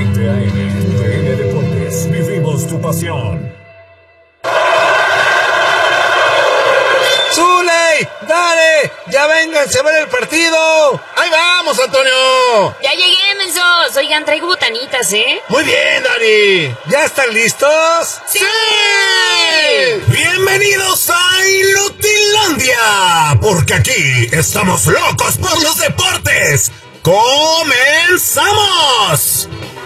8:20 AM, TUDN Deportes, vivimos tu pasión. ¡Zule! ¡Dale! ¡Ya vénganse a ver el partido! ¡Ahí vamos, Antonio! Ya llegué, mensos. Oigan, traigo botanitas, ¿eh? Muy bien, Dani. ¿Ya están listos? ¡Sí! Bienvenidos a Inutilandia, porque aquí estamos locos por los deportes. ¡Comenzamos!